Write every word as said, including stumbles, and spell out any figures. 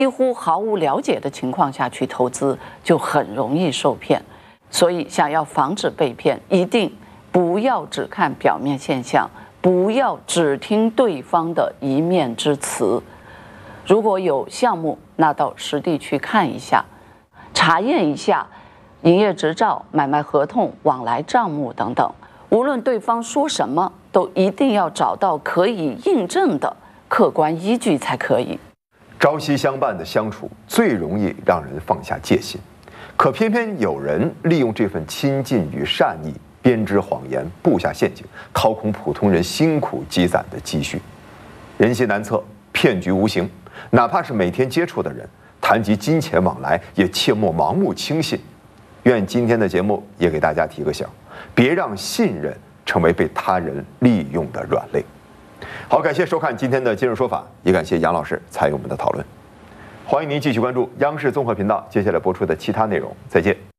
几乎毫无了解的情况下去投资，就很容易受骗。所以，想要防止被骗，一定不要只看表面现象，不要只听对方的一面之词。如果有项目，那到实地去看一下，查验一下营业执照、买卖合同、往来账目等等。无论对方说什么，都一定要找到可以印证的客观依据才可以。 朝夕相伴的相处，最容易让人放下戒心，可偏偏有人利用这份亲近与善意，编织谎言，布下陷阱，掏空普通人辛苦积攒的积蓄。人心难测，骗局无形，哪怕是每天接触的人，谈及金钱往来，也切莫盲目轻信。愿今天的节目也给大家提个醒，别让信任成为被他人利用的软肋。好，感谢收看今天的今日说法，也感谢杨老师参与我们的讨论。欢迎您继续关注央视综合频道接下来播出的其他内容，再见。